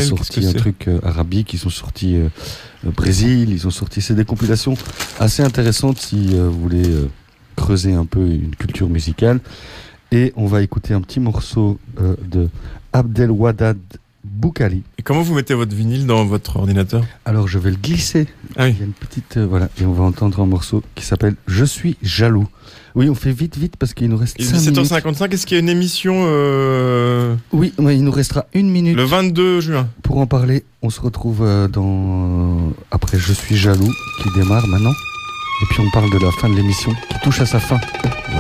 sorti un truc arabique, ils ont sorti Brésil, ils ont sorti. C'est des compilations assez intéressantes si vous voulez creuser un peu une culture musicale. Et on va écouter un petit morceau de Abdelwadad Boukali. Et comment vous mettez votre vinyle dans votre ordinateur ? Alors je vais le glisser. Ah oui. Il y a une petite voilà, et on va entendre un morceau qui s'appelle Je suis jaloux. Oui, on fait vite parce qu'il nous reste 5 minutes. 17h55, est-ce qu'il y a une émission Oui, mais il nous restera 1 minute. Le 22 juin. Pour en parler, on se retrouve après Je suis jaloux qui démarre maintenant. Et puis on parle de la fin de l'émission qui touche à sa fin. Voilà.